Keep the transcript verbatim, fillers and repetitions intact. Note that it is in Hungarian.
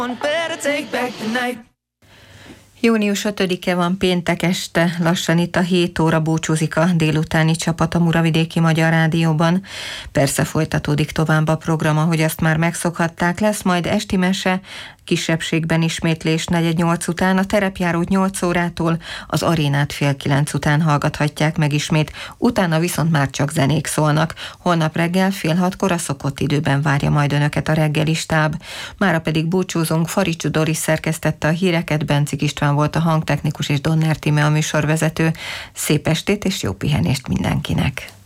Június ötödike van, péntek este, lassan itt a hét óra, búcsúzik a délutáni csapat a Muravidéki Magyar Rádióban. Persze folytatódik tovább a program, ahogy azt már megszokhatták, lesz majd esti mese, kisebbségben ismétlés negyed nyolc után, a terepjárót nyolc órától, az arénát fél kilenc után hallgathatják meg ismét, utána viszont már csak zenék szólnak. Holnap reggel fél hatkor a szokott időben várja majd önöket a reggelistáb. Mára pedig búcsúzunk, Farics Doris szerkesztette a híreket, Bencik István volt a hangtechnikus és Donner Tíme a műsorvezető. Szép estét és jó pihenést mindenkinek!